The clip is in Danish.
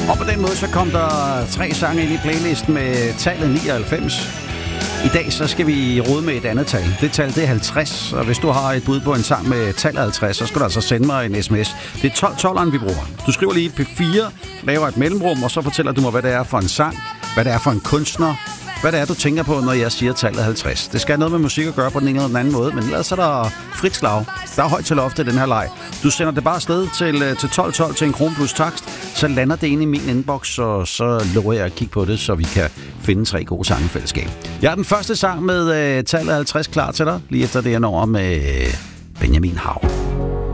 Og på den måde så kom der 3 sange ind i playlisten med tallet 99. I dag så skal vi rode med et andet tal. Det tal, det er 50, og hvis du har et bud på en sang med tallet 50, så skal du altså sende mig en sms. Det er 12'eren, vi bruger. Du skriver lige P4, laver et mellemrum, og så fortæller du mig, hvad det er for en sang, hvad det er for en kunstner, hvad det er, du tænker på, når jeg siger tallet 50. Det skal have noget med musik at gøre på den ene eller den anden måde, men ellers er der frit slag. Der er højt til loftet i den her leg. Du sender det bare afsted til 1212 til 1 krone plus takst, så lander det inde i min inbox, og så lover jeg at kigge på det, så vi kan finde 3 gode sange i fællesskab. Jeg har den første sang med tallet 50 klar til dig, lige efter det jeg når med Benjamin Hav.